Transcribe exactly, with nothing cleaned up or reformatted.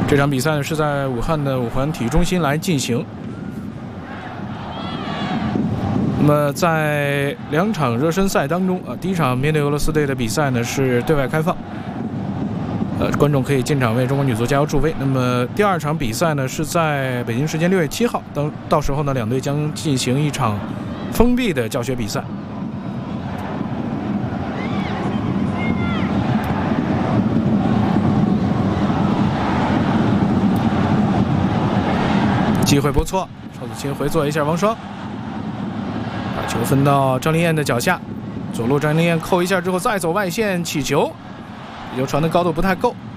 这场比赛呢是在武汉的五环体育中心来进行。那么在两场热身赛当中啊，第一场面对俄罗斯队的比赛呢是对外开放，呃，观众可以进场为中国女足加油助威。那么第二场比赛呢是在北京时间六月七号，到到时候呢两队将进行一场封闭的教学比赛。机会不错，邵子清回做一下王霜，把球分到张琳艳的脚下，左路张琳艳扣一下之后再走外线起球，球传的高度不太够，